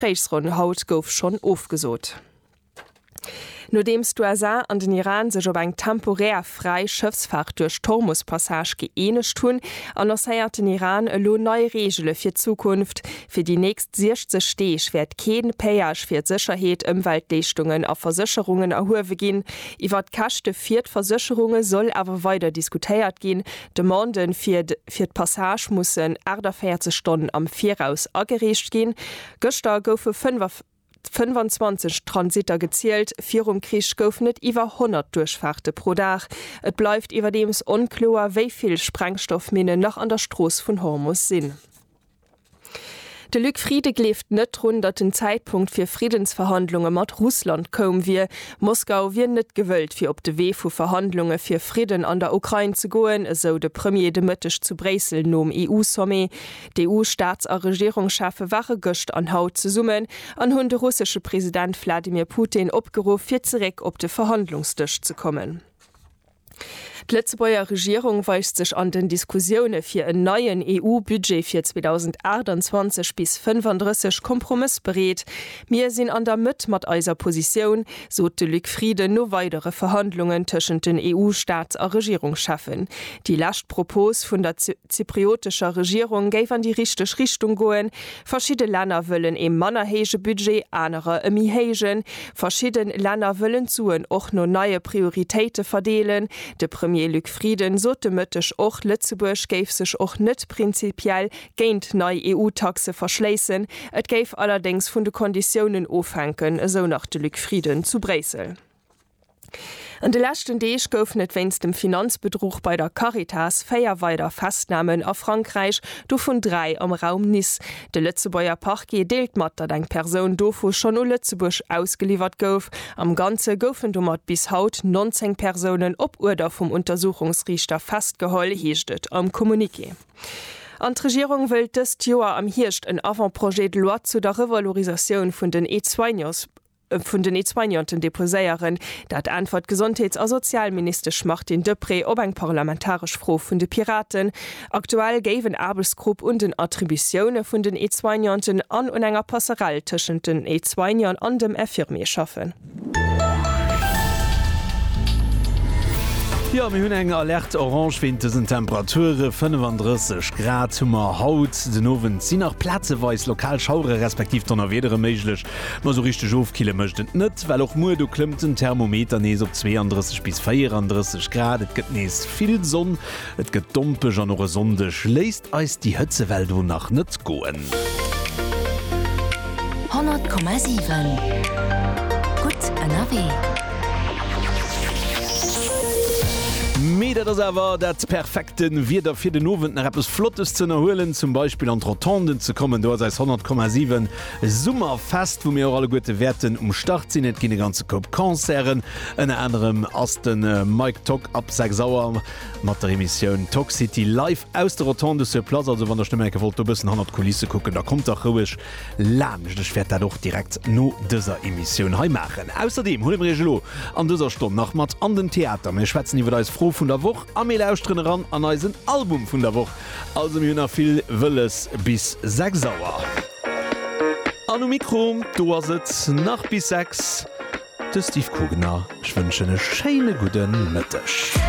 Gesprächsrunde haut gouf schon aufgesot. Nachdem USA an den Iran sich ob ein temporär frei Schiffsfahrt durch Hormuz-Passage geeinigt tun, annonseiert den Iran eine neue Regeln für die Zukunft. Für die nächsten 60 Steg wird kein Payage für die Sicherheit, Umweltleistungen und Versicherungen erhoben gehen. Über die Kosten für die Versicherungen soll aber weiter diskutiert gehen. Die Demanden für die Passage müssen 48 Stunden am Voraus angeregt gehen. Gestern goufe 25 Transiter gezielt, 4 Krieg gouf net iwwer 100 Durchfahrte pro Dach. Et bleibt iwwerdems unklar, wieviel Sprengstoffminen noch an der Stroß vun Hormuz sinn. De Luc Friede gleft net run, dat den Zeitpunkt fir Friedensverhandlungen mat Russland kom wie. Moskau wie net gewölt fir op de Weh vu Verhandlungen fir Frieden an der Ukraine zu goen, so de Premier de Mëttech zu Bresel nom EU-Somme. De EU-Staats- a Regierungschafe wache gocht an Haut zu summen, an hunn de russische Präsident Wladimir Putin opgerufen, fir zerek op de Verhandlungstisch zu kommen. Die Lützebauer Regierung weist sich an den Diskussionen für einen neuen EU-Budget für 2028 bis 35 Kompromiss berät. Wir sind an der Mitte mit unserer Position, so de Luc Friede, nur weitere Verhandlungen zwischen den EU-Staats- und Regierung schaffen. Die Lastpropos von der zypriotischen Regierung gave an die richtige Richtung gehen. Verschiedene Länder wollen im mannerhege Budget, andere im ihegen. Verschiedene Länder wollen zuen auch noch neue Prioritäten verdelen. Der Premier Luc Frieden sote mëttech och Lützeburg géif sech och net prinzipiell géint neii EU-Taxe verschleissen, et géif allerdings vun de Konditionen ofhänken, so nach de Luc Frieden zu Bresel. An de lachten Deeg gouf net wennns dem Finanzbetrug bei der Caritas 4 weiter Festnahmen a Frankreich, do vun 3 am Raum Nice. De Lützebauer Parquet deelt mat, dat eng Person dofu schon o Lützeburg ausgeliefert gouf. Am Ganze goufen du mat bis haut 19 Personen op Urder vum Untersuchungsrichter festgeholl, hiechtet am Kommuniqué. An die Regierung will dëst Joer am Hirscht ein Avantprojet de loi zu der Revalorisation vun den E-Soignanten deposéieren, dat Antwort Gesundheits- a Sozialminister Martin Depré ob eng parlamentarisch Froh vun de Piraten. Aktuell géwen Arbeitsgruppe und den Attributionen vun den E-Soignanten an und enger Passerelle tschen den E-Soignern an dem Infirmier schaffen. Ja, wir haben eine Alert orange wintersen Temperature 35 Grad hummer Haut den Owen sind nach Platzeweis lokal schaure respektiv dann wedere möglich man so richtig aufkille möchten nicht weil auch nur du klimmt den Thermometer nees op 32 bis 34 Grad et gibt nees viel Sonne et gibt dumpe schon noch Sonde schläst als die Hitzewelt wo nach nicht goen 100,7 Gut NRW. Meder das aber dat perfekten wieder für den Owen nach etwas Flottes zu erholen, zum Beispiel an Rotonden zu kommen, du als 100,7 Summer fest, wo mir auch alle gute Werten Start sind, keine ganze Kopf Konzern, unter anderem aus den Mike Talk ab 6 Uhr mit der Emission Talk City live aus der Rotonde zur Platz, also wenn der Stimme gewollt, du bist 100 Kulisse gucken, da kommt auch ruhig lang, das werde doch direkt nur dieser Emission machen. Außerdem, hol ich mir an dieser Stunde nach Matt an den Theater, wir schwätzen über das Froh von der Woche am Lauschtrinne ran an ein Album von der Woche. Also mir noch viel Willes bis 6 Uhr. An Mikro, du hast nach bis 6. Das Steve Kugner. Ich wünsche eine schöne gute Mittag.